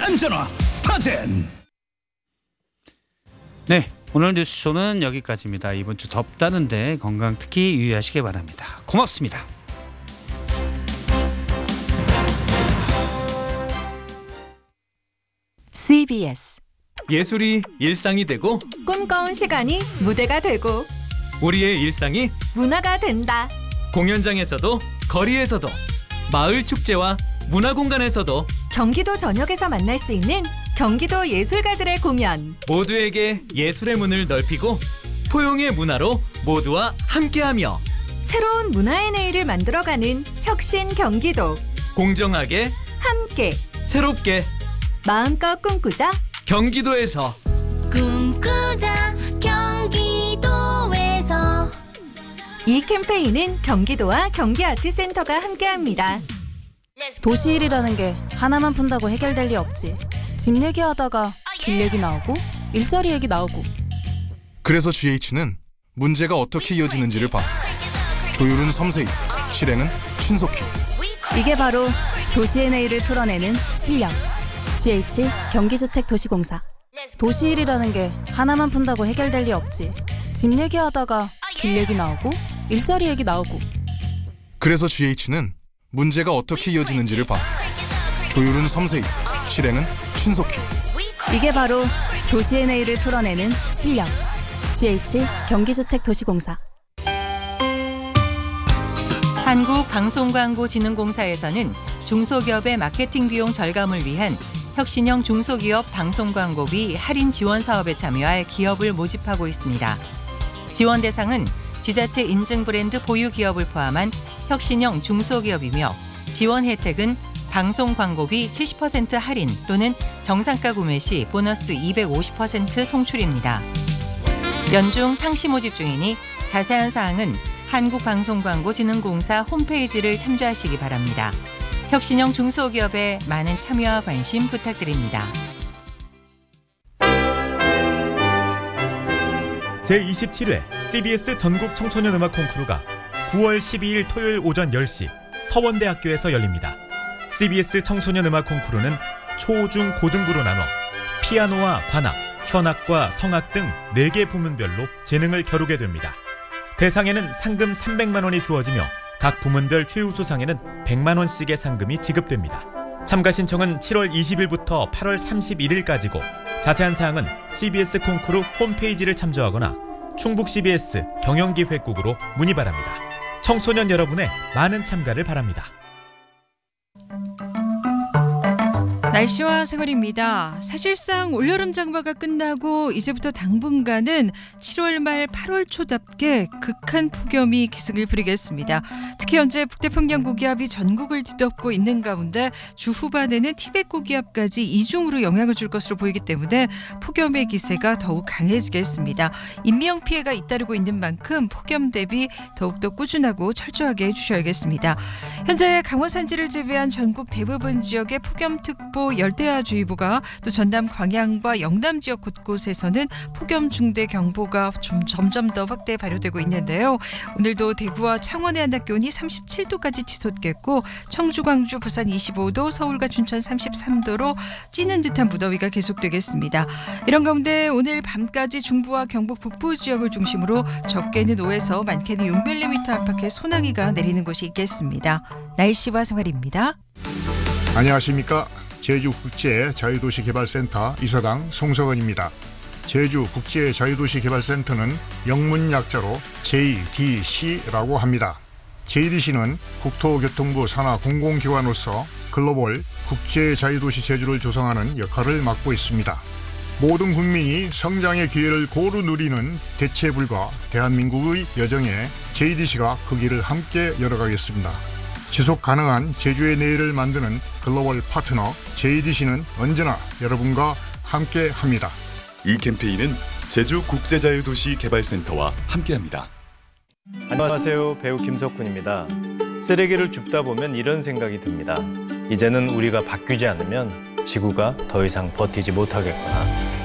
안전화 스타젠. 네, 오늘 뉴스쇼는 여기까지입니다. 이번 주 덥다는데 건강 특히 유의하시기 바랍니다. 고맙습니다. CBS 예술이 일상이 되고 꿈꿔온 시간이 무대가 되고 우리의 일상이 문화가 된다. 공연장에서도 거리에서도 마을 축제와 문화공간에서도 경기도 전역에서 만날 수 있는 경기도 예술가들의 공연. 모두에게 예술의 문을 넓히고 포용의 문화로 모두와 함께하며 새로운 문화의 내일을 만들어가는 혁신 경기도. 공정하게 함께 새롭게 마음껏 꿈꾸자. 경기도에서 꿈꾸자 경기도에서. 이 캠페인은 경기도와 경기아트센터가 함께합니다. 도시일이라는 게 하나만 푼다고 해결될 리 없지. 집 얘기하다가 길 얘기 나오고 일자리 얘기 나오고. 그래서 GH는 문제가 어떻게 이어지는지를 봐. 조율은 섬세히, 실행은 신속히. 이게 바로 도시의 내일을 풀어내는 실력. GH 경기주택도시공사. 도시일이라는 게 하나만 푼다고 해결될 리 없지. 집 얘기하다가 길 얘기 나오고 일자리 얘기 나오고. 그래서 GH는 문제가 어떻게 이어지는지를 봐. 조율은 섬세히, 실행은 신속히. 이게 바로 도시의 내일을 풀어내는 실력. GH 경기주택도시공사. 한국방송광고진흥공사에서는 중소기업의 마케팅 비용 절감을 위한 혁신형 중소기업 방송광고비 할인 지원 사업에 참여할 기업을 모집하고 있습니다. 지원 대상은 지자체 인증 브랜드 보유 기업을 포함한 혁신형 중소기업이며 지원 혜택은 방송 광고비 70% 할인 또는 정상가 구매 시 보너스 250% 송출입니다. 연중 상시 모집 중이니 자세한 사항은 한국방송광고진흥공사 홈페이지를 참조하시기 바랍니다. 혁신형 중소기업에 많은 참여와 관심 부탁드립니다. 제27회 CBS 전국 청소년 음악 콩쿠르가 9월 12일 토요일 오전 10시 서원대학교에서 열립니다. CBS 청소년 음악 콩쿠르는 초, 중, 고등부로 나눠 피아노와 관악, 현악과 성악 등 4개 부문별로 재능을 겨루게 됩니다. 대상에는 상금 300만 원이 주어지며 각 부문별 최우수상에는 100만 원씩의 상금이 지급됩니다. 참가 신청은 7월 20일부터 8월 31일까지고 자세한 사항은 CBS 콩쿠르 홈페이지를 참조하거나 충북 CBS 경영기획국으로 문의 바랍니다. 청소년 여러분의 많은 참가를 바랍니다. 날씨와 생활입니다. 사실상 올여름 장마가 끝나고 이제부터 당분간은 7월 말 8월 초답게 극한 폭염이 기승을 부리겠습니다. 특히 현재 북태평양 고기압이 전국을 뒤덮고 있는 가운데 주 후반에는 티벳 고기압까지 이중으로 영향을 줄 것으로 보이기 때문에 폭염의 기세가 더욱 강해지겠습니다. 인명 피해가 잇따르고 있는 만큼 폭염 대비 더욱더 꾸준하고 철저하게 해주셔야겠습니다. 현재 강원 산지를 제외한 전국 대부분 지역에 폭염특보 열대야주의보가 또 전남 광양과 영남 지역 곳곳에서는 폭염 중대 경보가 점점 더 확대 발효되고 있는데요. 오늘도 대구와 창원의 한낮 기온이 37도까지 치솟겠고 청주, 광주, 부산 25도, 서울과 춘천 33도로 찌는 듯한 무더위가 계속되겠습니다. 이런 가운데 오늘 밤까지 중부와 경북 북부 지역을 중심으로 적게는 5에서 많게는 6mm 안팎의 소나기가 내리는 곳이 있겠습니다. 날씨와 생활입니다. 안녕하십니까. 제주국제자유도시개발센터 이사장 송석원입니다. 제주국제자유도시개발센터는 영문 약자로 JDC라고 합니다. JDC는 국토교통부 산하 공공기관으로서 글로벌 국제자유도시 제주를 조성하는 역할을 맡고 있습니다. 모든 국민이 성장의 기회를 고루 누리는 대체불가 대한민국의 여정에 JDC가 그 길을 함께 열어가겠습니다. 지속 가능한 제주의 내일을 만드는 글로벌 파트너 JDC는 언제나 여러분과 함께합니다. 이 캠페인은 제주국제자유도시개발센터와 함께합니다. 안녕하세요. 배우 김석훈입니다. 쓰레기를 줍다 보면 이런 생각이 듭니다. 이제는 우리가 바뀌지 않으면 지구가 더 이상 버티지 못하겠구나.